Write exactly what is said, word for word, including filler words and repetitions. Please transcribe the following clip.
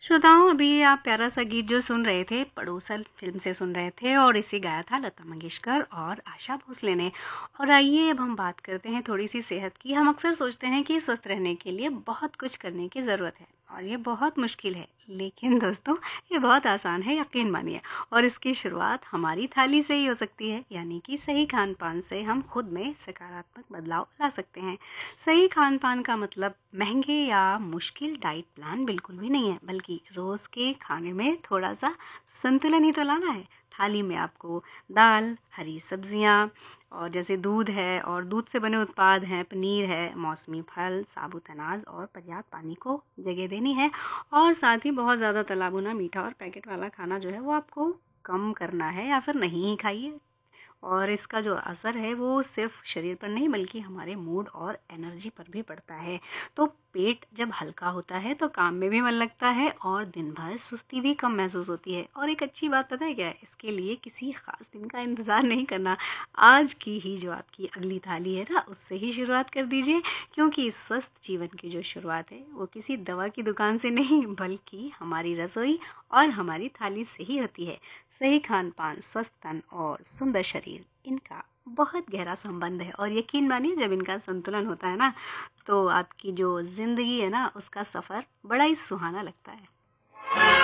श्रोताओं, अभी आप प्यारा सा गीत जो सुन रहे थे पड़ोसन फ़िल्म से सुन रहे थे और इसे गाया था लता मंगेशकर और आशा भोसले ने। और आइए अब हम बात करते हैं थोड़ी-सी सेहत की। हम अक्सर सोचते हैं कि स्वस्थ रहने के लिए बहुत कुछ करने की ज़रूरत है और ये बहुत मुश्किल है। लेकिन दोस्तों, ये बहुत आसान है, यकीन मानिए। और इसकी शुरुआत हमारी थाली से ही हो सकती है, यानी कि सही खान-पान से हम खुद में सकारात्मक बदलाव ला सकते हैं। सही खान-पान का मतलब महंगे या मुश्किल डाइट प्लान बिल्कुल भी नहीं है, बल्कि रोज़ के खाने में थोड़ा-सा संतुलन ही तो लाना है। थाली में आपको दाल, हरी सब्जियाँ और जैसे दूध है और दूध से बने उत्पाद हैं, पनीर है, मौसमी फल, साबुत अनाज और पर्याप्त पानी को जगह देनी है। और साथ ही बहुत ज़्यादा तला भुना, मीठा और पैकेट वाला खाना जो है वो आपको कम करना है या फिर नहीं ही खाइए। और इसका जो असर है वो सिर्फ शरीर पर नहीं बल्कि हमारे मूड और एनर्जी पर भी पड़ता है। तो पेट जब हल्का होता है तो काम में भी मन लगता है और दिन भर सुस्ती भी कम महसूस होती है। और एक अच्छी बात पता है क्या है, इसके लिए किसी खास दिन का इंतज़ार नहीं करना। आज की ही जो आपकी अगली थाली है ना, उससे ही शुरुआत कर दीजिए, क्योंकि स्वस्थ जीवन की जो शुरुआत है वो किसी दवा की दुकान से नहीं बल्कि हमारी रसोई और हमारी थाली से ही होती है। सही खान पान, स्वस्थ तन और सुंदर शरीर, इनका बहुत गहरा संबंध है। और यकीन मानिए, जब इनका संतुलन होता है ना, तो आपकी जो ज़िंदगी है ना, उसका सफ़र बड़ा ही सुहाना लगता है।